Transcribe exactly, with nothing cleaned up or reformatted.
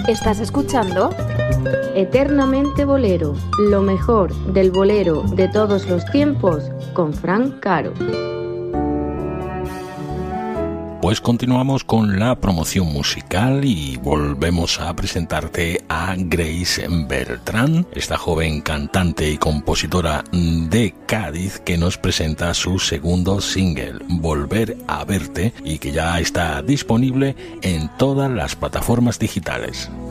¿Estás escuchando? Eternamente Bolero, lo mejor del bolero de todos los tiempos, con Fran Caro. Pues continuamos con la promoción musical y volvemos a presentarte a Grace Beltrán, esta joven cantante y compositora de Cádiz que nos presenta su segundo single, Volver a Verte, y que ya está disponible en todas las plataformas digitales.